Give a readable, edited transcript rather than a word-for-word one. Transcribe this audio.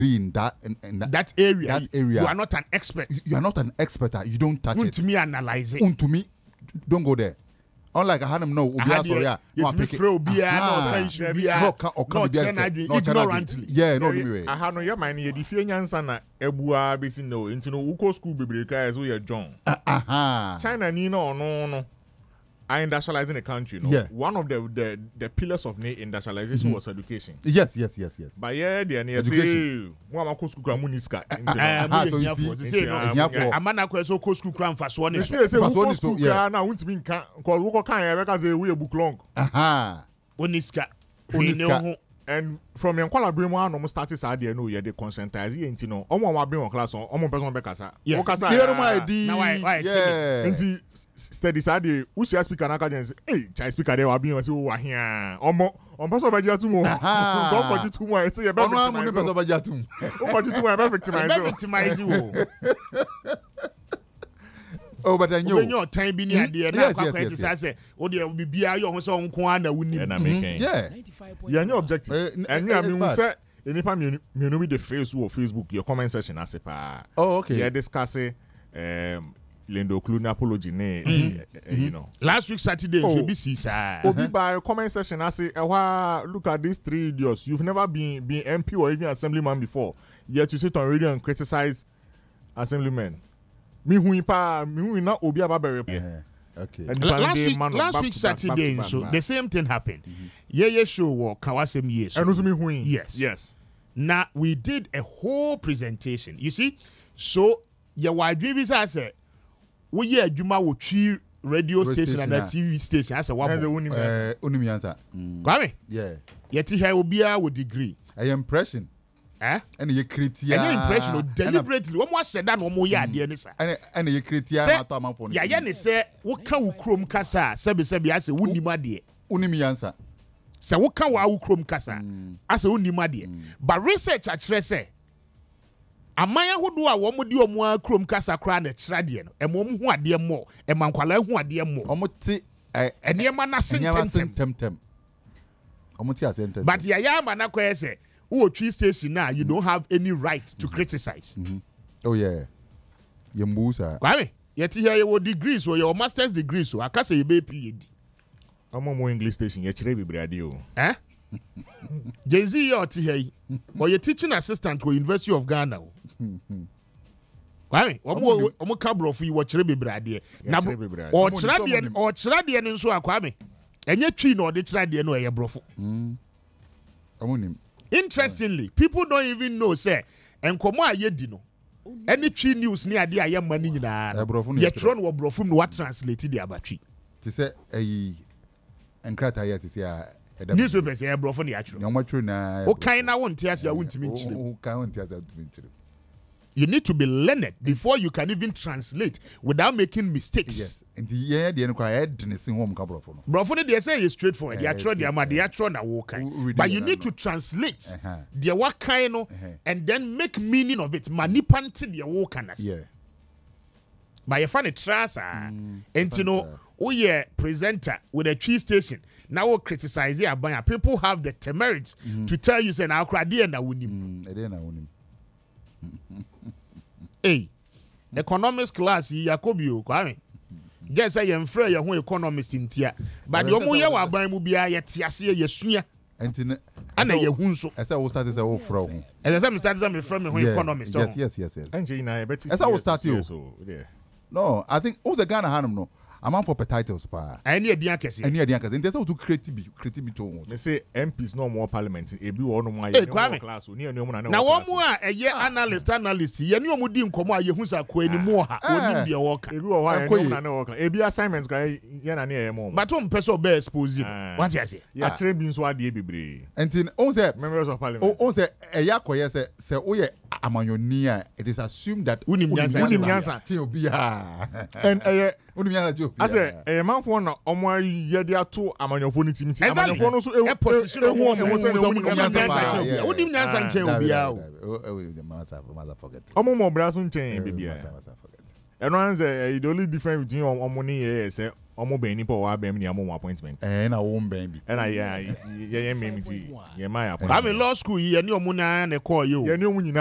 in that that area. You are not an expert. You are not an expert. You don't touch it. To me, analyze it. To me, don't go there. Unlike I had him know, ignorantly. Yeah, no, I had no your mind. You define sana ebua basi no. Into no uko school baby cry so you're John. China no. Are industrializing the country. No? Yeah. One of the pillars of industrialization was education. Yes. But yeah, the education. One school muniska. Amana kweso ko school kran fa so ne so. School kran na won't mean kan cause we ko kan because we book long. Oniska. And from your Kwalabrimo, no started idea no, you're the conscientize, you know, almost bring on class on person Becassa. Yes, steady side, who shall speak an academy? Hey, child speaker, they were being here. On person by Jatumo. Don't put it too much. Say about Jatum. Oh, but you are victimize you. Oh, but I knew when your time being idea now, I say, oh, there will be a young song, Kwana, we need yeah, no objective. And you mean, sir, anytime you know with the Facebook, your comment section, I say, oh, okay, yeah, discussing, Lendo Clune apology, you know. Last week, Saturday, will be Caesar. Obi by comment section, I say, look at these three idiots. You've never been MP or even assemblyman before, yet you sit on radio and criticize assemblymen. Me na obi ababere. Okay. Last week Saturday, so the same thing happened. Yeah, show wo Kawasem yes. And also me hui. Yes. Now we did a whole presentation. You see, so your wadribi say we ye adwuma wo twi radio station and a TV station as a one. Unim answer. Kwame. Yeah. Yeti here obia with degree. A impression. And you critique any impression deliberately one more said that no more ya de nisa and you critique matama for ya ne say wo kan wo krom kasa sebi ase wonni made unimi answer say wo kan wo krom kasa ase wonni made but research a kire say amanya hodo a wo modi omo krom kasa kra na kira de no emo hu ade mo e mankwala hu ade mo omo ti enema na sentem omo ti asentem but ya ma na kwa say who tree station now you don't have any right to criticize. Oh yeah. You musa. Kwame, yet here your degrees or your master's degrees so akase you be PhD. I'm on English station ye chire bibra de o. Jay-Z you here or your teaching assistant to University of Ghana. Kwame, omo kabro fu you chire bibra de. Na or chira de nso akwame. Enye twi na ode chira de no eye brofo. Amonim. Interestingly, people don't even know say enkomo ayedi no any tree news ni ade aye mani nyina ye tron wo brofum no what translate the abatwi ti say enkrata ye ti say newspaper say brofo na atro no matro na o kan na won tiase a wontimi nchire o kan won tiase a wontimi nchire. You need to be learned before you can even translate without making mistakes. Yes. And the no quiet in home cabrofo. Brofo they say is straightforward. They are try the amadi na wo kan. But you need to translate the what kind and then make meaning of it. Manipante the wo kan. Yeah. But you find a trust and you know we presenter with a tree station. Now we criticize here people have the temerity to tell you say na akrade na wonim. Hey, economics class Yakobio Kwame. Just say you free your economist in tia. But the omo ye wa ban mu bia ye tiase ye sua. Entine ana ye hu nso. Esa wo start say wo from. Esa me start say me from me economist. Yes. Enje na beti. Esa wo start you. No, I think all the Ghana hanum no. I'm on for titles pa. Any edian kese. There's how to creative to. They say MPs no more parliament. Ebi wo no more class. Ni enu mo na. Na wo mu a eye analyst. Ye ni omo di nkomo a ye hu sa ko ani mu ha. Oni de wo ka. Ebi wo ha enu na na wo ka. Ebi assignments ka ye na na ye mo. But on person be expose him. What you say? Ya train bi nso ade bebre. Entin on say members of parliament. On say eya koye say oye amanyoni a it is assumed that unim nyansa. Ti obi ha. And unim nyansa. I say a man for no omo ye de ato amanyofo ni tim. Amanyofo no so e position of unim nyansa nche obi a. Mother forget. Omo mo bra so nchen bibia. And one say the only difference between omo ni say Omo be nipa wa be me amo appointment. Na won ben bi. And I me me ti. Ye my appointment. I'm in law school, you know, Muna and a call you. Ye ni omu